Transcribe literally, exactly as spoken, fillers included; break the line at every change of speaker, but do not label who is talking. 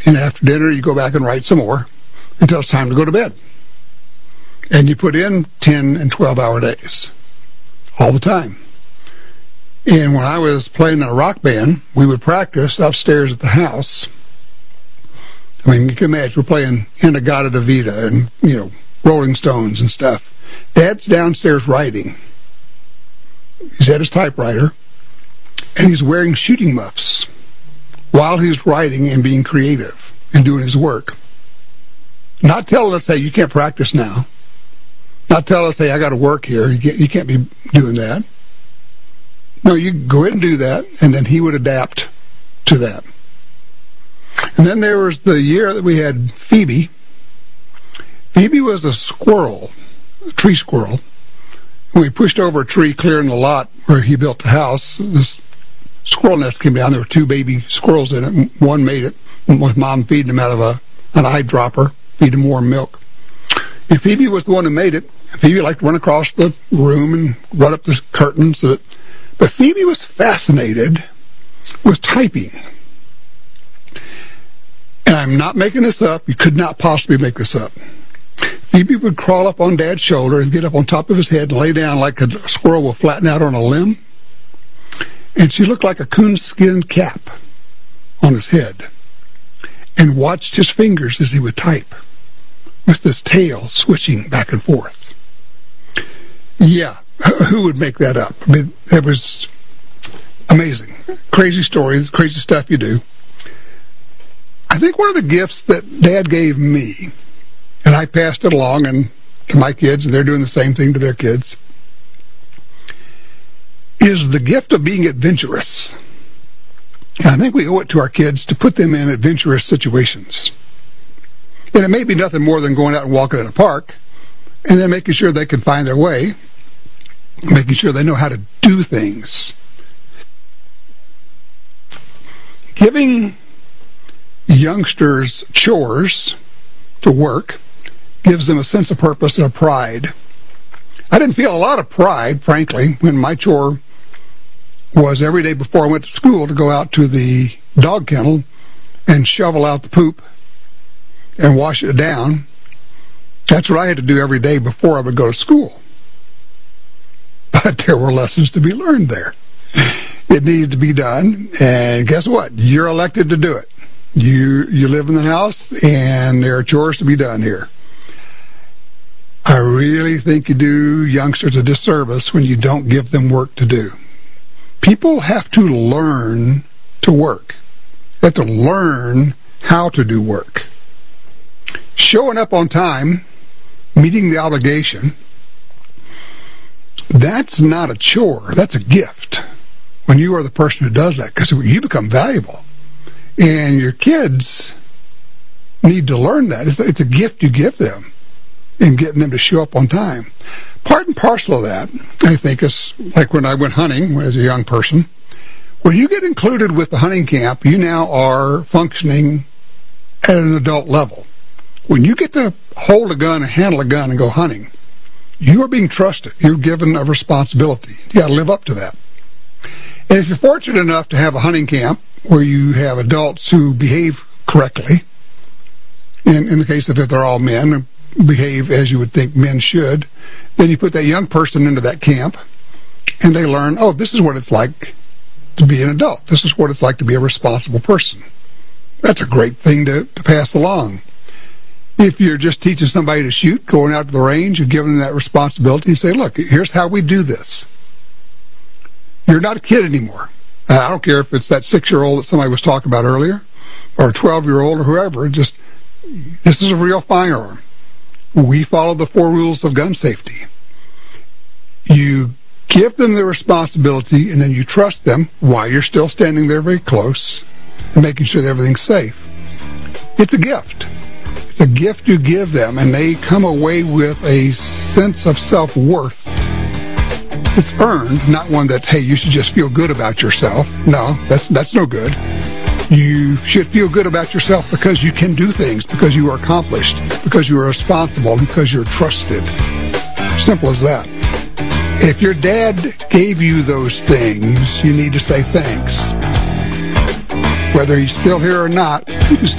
And after dinner, you go back and write some more until it's time to go to bed. And you put in ten and twelve hour days all the time. And when I was playing in a rock band, we would practice upstairs at the house. I mean, you can imagine we're playing In-A-Gadda-Da-Vida and, you know, Rolling Stones and stuff. Dad's downstairs writing. He's at his typewriter, and he's wearing shooting muffs while he's writing and being creative and doing his work. Not telling us, hey, you can't practice now. Not telling us, hey, I got to work here. You can't, you can't be doing that. No, you go ahead and do that, and then he would adapt to that. And then there was the year that we had Phoebe. Phoebe was a squirrel, a tree squirrel. When we pushed over a tree clear in the lot where he built the house, this squirrel nest came down. There were two baby squirrels in it. One made it with Mom feeding him out of a an eyedropper, feeding him warm milk. And Phoebe was the one who made it. Phoebe liked to run across the room and run up the curtains. So that, but Phoebe was fascinated with typing. And I'm not making this up. You could not possibly make this up. Phoebe would crawl up on Dad's shoulder and get up on top of his head and lay down like a squirrel will flatten out on a limb. And she looked like a coonskin cap on his head and watched his fingers as he would type with his tail switching back and forth. Yeah, who would make that up? I mean, it was amazing. Crazy story, crazy stuff you do. I think one of the gifts that Dad gave me, and I passed it along and to my kids, and they're doing the same thing to their kids, is the gift of being adventurous. And I think we owe it to our kids to put them in adventurous situations. And it may be nothing more than going out and walking in a park, and then making sure they can find their way, making sure they know how to do things. Giving youngsters chores to work gives them a sense of purpose and a pride. I didn't feel a lot of pride, frankly, when my chore was every day before I went to school to go out to the dog kennel and shovel out the poop and wash it down. That's what I had to do every day before I would go to school. But there were lessons to be learned there. It needed to be done, and guess what? You're elected to do it. You you live in the house, and there are chores to be done here. I really think you do youngsters a disservice when you don't give them work to do. People have to learn to work. They have to learn how to do work. Showing up on time, meeting the obligation, that's not a chore. That's a gift when you are the person who does that, because you become valuable. And your kids need to learn that. It's, it's a gift you give them in getting them to show up on time. Part and parcel of that, I think, is like when I went hunting as a young person. When you get included with the hunting camp, you now are functioning at an adult level. When you get to hold a gun and handle a gun and go hunting, you are being trusted. You're given a responsibility. You got to live up to that. And if you're fortunate enough to have a hunting camp where you have adults who behave correctly, in, in the case of if they're all men, behave as you would think men should, then you put that young person into that camp, and they learn, oh, this is what it's like to be an adult. This is what it's like to be a responsible person. That's a great thing to, to pass along. If you're just teaching somebody to shoot, going out to the range and giving them that responsibility, you say, look, here's how we do this. You're not a kid anymore. I don't care if it's that six-year-old that somebody was talking about earlier, or a twelve-year-old or whoever. Just, this is a real firearm. We follow the four rules of gun safety. You give them the responsibility, and then you trust them while you're still standing there very close and making sure that everything's safe. It's a gift. It's a gift you give them, and they come away with a sense of self-worth. It's earned, not one that, hey, you should just feel good about yourself. No, that's that's no good. You should feel good about yourself because you can do things, because you are accomplished, because you are responsible, because you're trusted. Simple as that. If your dad gave you those things, you need to say thanks. Whether he's still here or not, you can